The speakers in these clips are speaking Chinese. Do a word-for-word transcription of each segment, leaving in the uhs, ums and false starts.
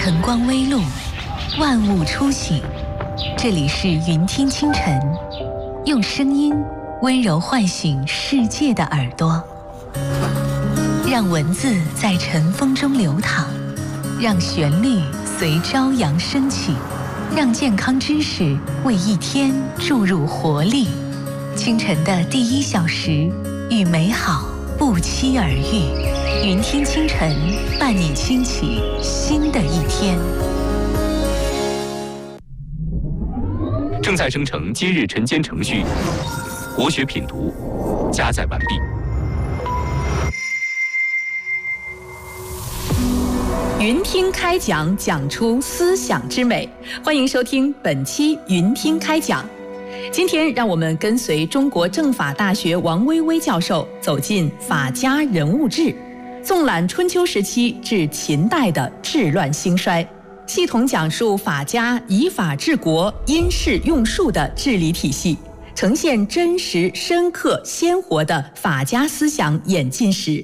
晨光微露，万物初醒。这里是云听清晨，用声音温柔唤醒世界的耳朵，让文字在晨风中流淌，让旋律随朝阳升起，让健康知识为一天注入活力。清晨的第一小时，与美好不期而遇。云听清晨，伴你轻启新的一天。 正在生成今日晨间程序，国学品读加载完毕。 云听开讲，讲出思想之美。欢迎收听本期云听开讲。今天让我们跟随中国政法大学王薇薇教授走进法家人物志，纵览春秋时期至秦代的治乱兴衰，系统讲述法家以法治国、因势用术的治理体系，呈现真实、深刻、鲜活的法家思想演进史。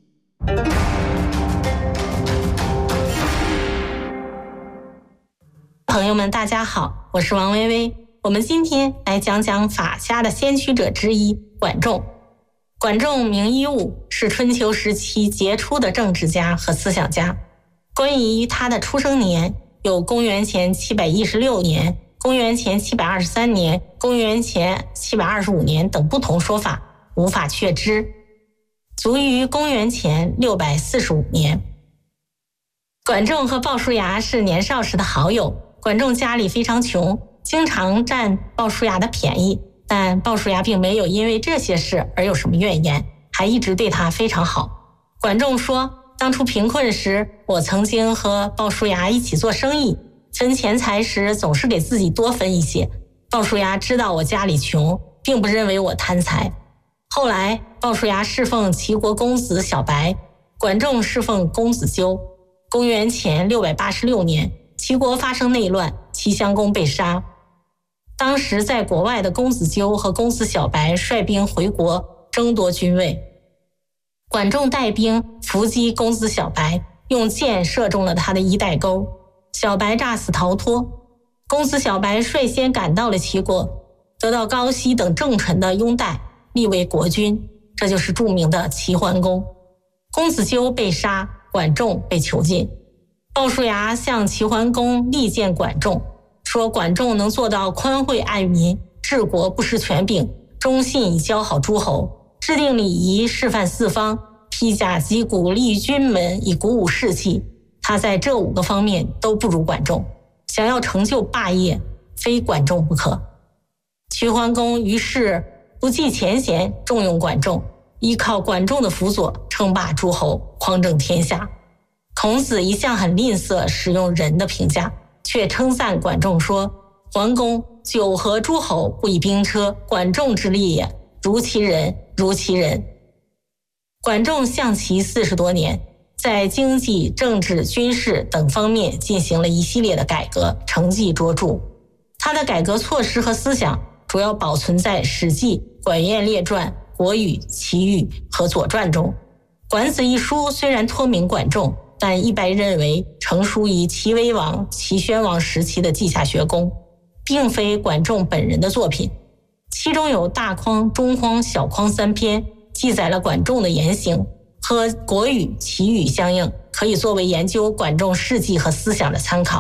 朋友们，大家好，我是王薇薇。我们今天来讲讲法家的先驱者之一管仲。管仲名夷吾，是春秋时期杰出的政治家和思想家。关于他的出生年，有公元前七百一十六年、公元前七百二十三年、公元前七百二十五年等不同说法，无法确知。卒于公元前六百四十五年。管仲和鲍叔牙是年少时的好友。管仲家里非常穷，经常占鲍叔牙的便宜，但鲍叔牙并没有因为这些事而有什么怨言，还一直对他非常好。管仲说，当初贫困时，我曾经和鲍叔牙一起做生意，分钱财时总是给自己多分一些。鲍叔牙知道我家里穷，并不认为我贪财。后来鲍叔牙侍奉齐国公子小白，管仲侍奉公子纠。公元前六百八十六年，齐国发生内乱，齐襄公被杀。当时在国外的公子纠和公子小白率兵回国争夺君位，管仲带兵伏击公子小白，用箭射中了他的衣带钩，小白诈死逃脱。公子小白率先赶到了齐国，得到高息等重臣的拥戴，立为国君，这就是著名的齐桓公。公子纠被杀，管仲被囚禁。鲍叔牙向齐桓公力荐管仲，说管仲能做到宽惠爱民，治国不失权柄，忠信以交好诸侯，制定礼仪，示范四方，披甲击鼓，立军门，以鼓舞士气。他在这五个方面都不如管仲，想要成就霸业，非管仲不可。齐桓公于是不计前嫌，重用管仲，依靠管仲的辅佐，称霸诸侯，匡正天下。孔子一向很吝啬使用人的评价，却称赞管仲说，桓公九合诸侯，不以兵车，管仲之力也，如其人，如其人。管仲相齐四十多年，在经济、政治、军事等方面进行了一系列的改革，成绩卓著。他的改革措施和思想主要保存在《史记》、管晏列传、国语、齐语和左传中。管子一书虽然托名管仲，但一般认为成书于齐威王、齐宣王时期的稷下学宫，并非管仲本人的作品。其中有大匡、中匡、小匡三篇，记载了管仲的言行，和国语、齐语相应，可以作为研究管仲事迹和思想的参考。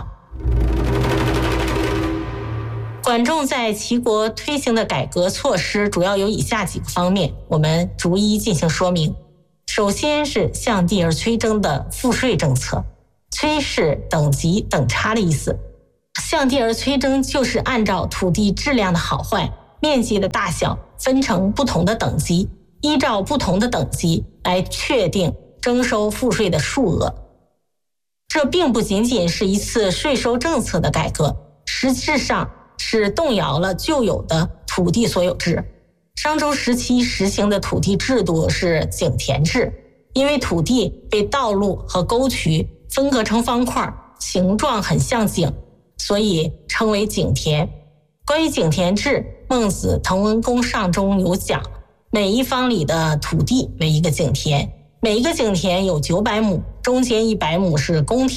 管仲在齐国推行的改革措施主要有以下几个方面，我们逐一进行说明。首先是向地而催征的赋税政策，催是等级等差的意思。向地而催征就是按照土地质量的好坏、面积的大小分成不同的等级，依照不同的等级来确定征收赋税的数额。这并不仅仅是一次税收政策的改革，实质上是动摇了旧有的土地所有制。商周时期实行的土地制度是井田制，因为土地被道路和沟渠分割成方块，形状很像井，所以称为井田。关于井田制，孟子《滕文公上》中有讲，每一方里的土地为一个井田，每一个井田有九百亩，中间一百亩是公田，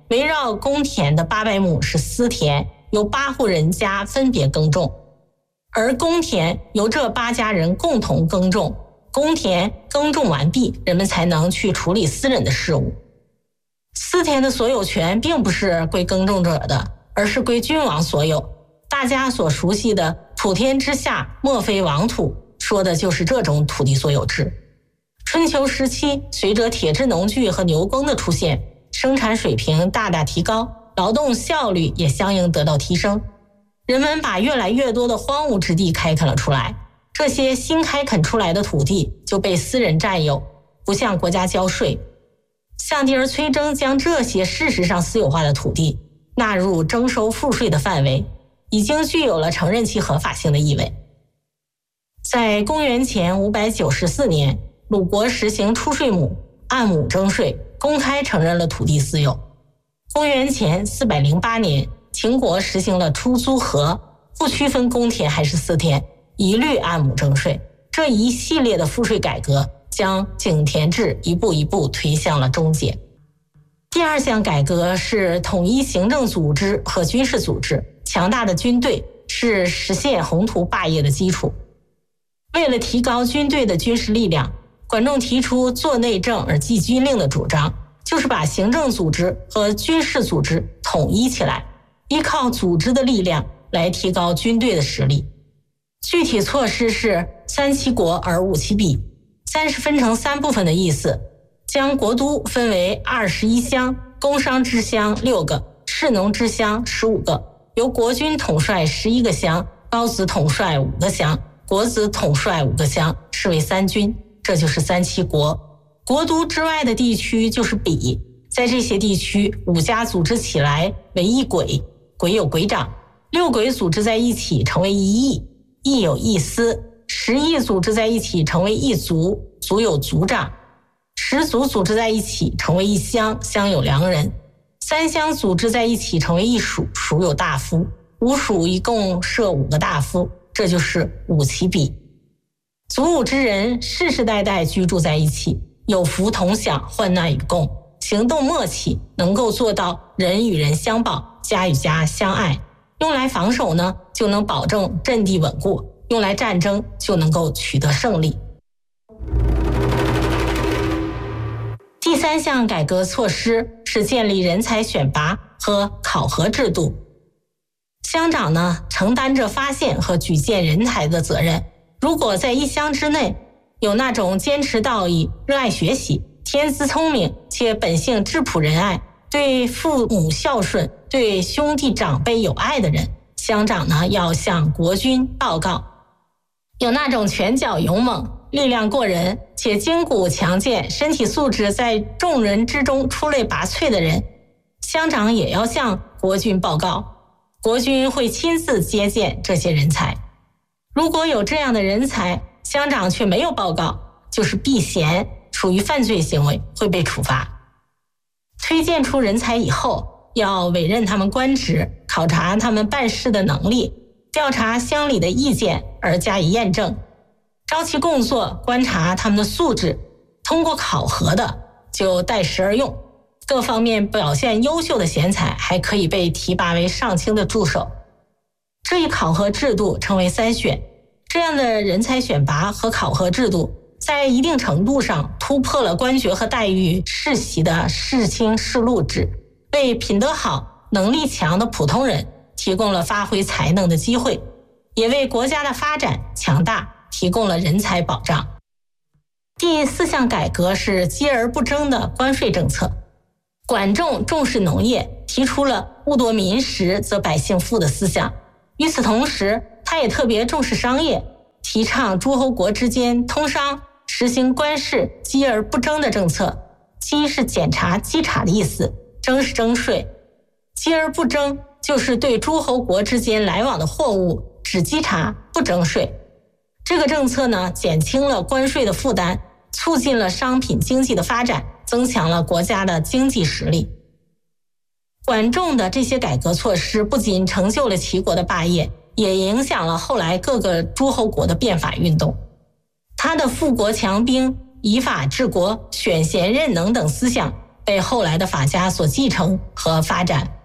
围绕公田的八百亩是私田，由八户人家分别耕种，而公田由这八家人共同耕种。公田耕种完毕，人们才能去处理私人的事务。私田的所有权并不是归耕种者的，而是归君王所有。大家所熟悉的普天之下莫非王土，说的就是这种土地所有制。春秋时期，随着铁制农具和牛耕的出现，生产水平大大提高，劳动效率也相应得到提升。人们把越来越多的荒芜之地开垦了出来，这些新开垦出来的土地就被私人占有，不向国家交税。象迪尔崔征将这些事实上私有化的土地纳入征收赋税的范围，已经具有了承认其合法性的意味。在公元前五百九十四年，鲁国实行出税亩，按亩征税，公开承认了土地私有。公元前四百零八年，秦国实行了出租河，不区分公田还是私田，一律按亩征税。这一系列的赋税改革将井田制一步一步推向了终结。第二项改革是统一行政组织和军事组织，强大的军队是实现宏图霸业的基础。为了提高军队的军事力量，管仲提出做内政而记军令的主张，就是把行政组织和军事组织统一起来，依靠组织的力量来提高军队的实力。具体措施是三七国而五七比，三是分成三部分的意思，将国都分为二十一乡，工商支乡六个，士农支乡十五个，由国君统帅十一个乡，高子统帅五个乡，国子统帅五个乡，是为三军，这就是三七国。国都之外的地区就是比，在这些地区五家组织起来为一轨，轨有轨长，六轨组织在一起成为一邑，邑有邑司，十邑组织在一起成为一族，族有族长，十族组织在一起成为一乡，乡有良人，三乡组织在一起成为一属，属有大夫，五属一共设五个大夫，这就是五七比。族伍之人世世代代居住在一起，有福同享，患难与共，行动默契，能够做到人与人相保，家与家相爱。用来防守呢，就能保证阵地稳固；用来战争，就能够取得胜利。第三项改革措施是建立人才选拔和考核制度。乡长呢，承担着发现和举荐人才的责任。如果在一乡之内有那种坚持道义、热爱学习、天资聪明且本性质朴仁爱、对父母孝顺、对兄弟长辈有爱的人，乡长呢要向国君报告。有那种拳脚勇猛、力量过人且筋骨强健、身体素质在众人之中出类拔萃的人，乡长也要向国君报告。国君会亲自接见这些人才。如果有这样的人才，乡长却没有报告，就是避嫌，属于犯罪行为，会被处罚。推荐出人才以后，要委任他们官职，考察他们办事的能力，调查乡里的意见而加以验证，招其工作，观察他们的素质，通过考核的就待时而用。各方面表现优秀的贤才还可以被提拔为上卿的助手。这一考核制度称为三选。这样的人才选拔和考核制度在一定程度上突破了官爵和待遇世袭的世卿世禄制，为品德好、能力强的普通人提供了发挥才能的机会，也为国家的发展强大提供了人才保障。第四项改革是积而不征的关税政策。管仲重视农业，提出了物夺民食则百姓富的思想。与此同时，他也特别重视商业，提倡诸侯国之间通商，实行官市积而不征的政策。积是检查稽查的意思，征是征税。积而不征就是对诸侯国之间来往的货物只稽查不征税。这个政策呢，减轻了关税的负担，促进了商品经济的发展，增强了国家的经济实力。管仲的这些改革措施不仅成就了齐国的霸业，也影响了后来各个诸侯国的变法运动。他的富国强兵、以法治国、选贤任能等思想被后来的法家所继承和发展。